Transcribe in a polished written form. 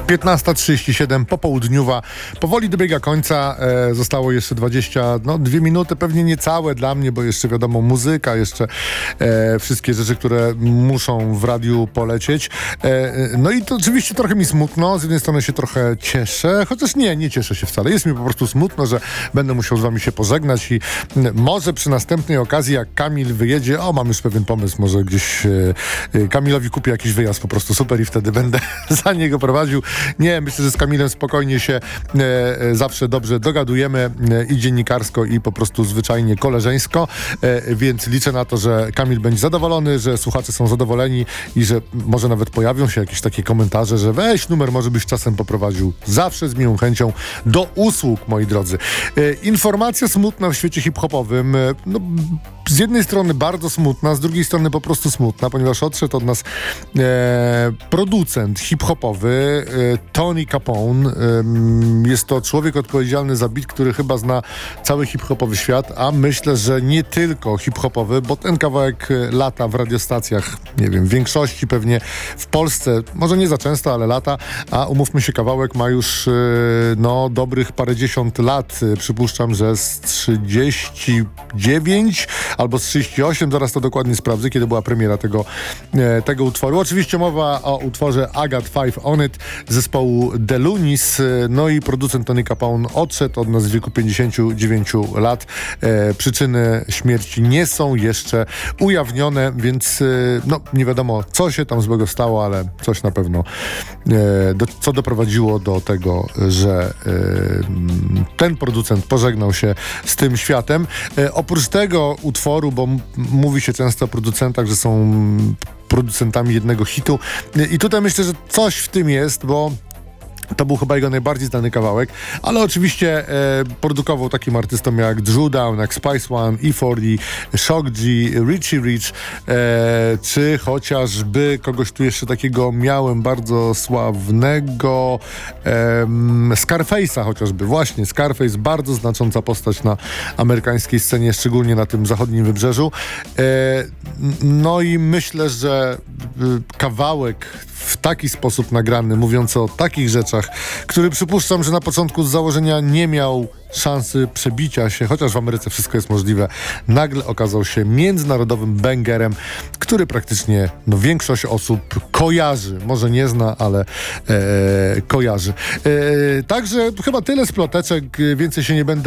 15:37, popołudniowa, powoli dobiega końca, zostało jeszcze 22 minuty, pewnie niecałe dla mnie, bo jeszcze wiadomo muzyka, jeszcze wszystkie rzeczy, które muszą w radiu polecieć. No i to oczywiście trochę mi smutno, z jednej strony się trochę cieszę, chociaż nie cieszę się wcale, jest mi po prostu smutno, że będę musiał z wami się pożegnać i może przy następnej okazji, jak Kamil wyjedzie, mam już pewien pomysł, może gdzieś Kamilowi kupię jakiś wyjazd po prostu super i wtedy będę za niego prowadził. Nie, myślę, że z Kamilem spokojnie się zawsze dobrze dogadujemy i dziennikarsko, i po prostu zwyczajnie koleżeńsko, więc liczę na to, że Kamil będzie zadowolony, że słuchacze są zadowoleni i że może nawet pojawią się jakieś takie komentarze, że weź numer, może byś czasem poprowadził. Zawsze z miłą chęcią do usług, moi drodzy. Informacja smutna w świecie hip-hopowym. Z jednej strony bardzo smutna, z drugiej strony po prostu smutna, ponieważ odszedł od nas producent hip-hopowy Tony Capone. Jest to człowiek odpowiedzialny za beat, który chyba zna cały hip-hopowy świat, a myślę, że nie tylko hip-hopowy, bo ten kawałek lata w radiostacjach, nie wiem, w większości pewnie w Polsce, może nie za często, ale lata, a umówmy się, kawałek ma już dobrych parędziesiąt lat. Przypuszczam, że z 39 albo z 38, zaraz to dokładnie sprawdzę, kiedy była premiera tego utworu. Oczywiście mowa o utworze I Got Five On It zespołu The Lunis. No i producent Tony Capone odszedł od nas w wieku 59 lat. Przyczyny śmierci nie są jeszcze ujawnione, więc nie wiadomo, co się tam złego stało, ale coś na pewno co doprowadziło do tego, że ten producent pożegnał się z tym światem. Oprócz tego utworu, bo mówi się często o producentach, że są producentami jednego hitu. I tutaj myślę, że coś w tym jest, bo to był chyba jego najbardziej znany kawałek, ale oczywiście produkował takim artystom jak Dru Down, jak Spice One, E40, Shock G, Richie Rich, czy chociażby kogoś tu jeszcze takiego miałem bardzo sławnego, Scarface'a chociażby. Właśnie, Scarface, bardzo znacząca postać na amerykańskiej scenie, szczególnie na tym zachodnim wybrzeżu. No i myślę, że kawałek w taki sposób nagrany, mówiąc o takich rzeczach, który przypuszczam, że na początku z założenia nie miał szansy przebicia się, chociaż w Ameryce wszystko jest możliwe, nagle okazał się międzynarodowym bangerem, który praktycznie większość osób kojarzy. Może nie zna, ale kojarzy. Także chyba tyle z ploteczek, więcej się nie będę